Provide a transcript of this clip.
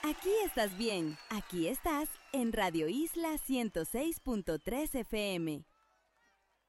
Aquí estás bien. Aquí estás en Radio Isla 106.3 FM.